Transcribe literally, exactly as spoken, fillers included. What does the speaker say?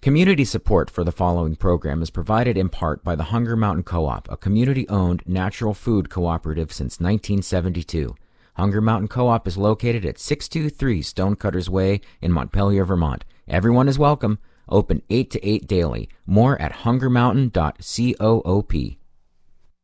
Community support for the following program is provided in part by the Hunger Mountain Co-op, a community-owned natural food cooperative since nineteen seventy-two. Hunger Mountain Co-op is located at six two three Stonecutters Way in Montpelier, Vermont. Everyone is welcome. Open eight to eight daily. More at hunger mountain dot coop.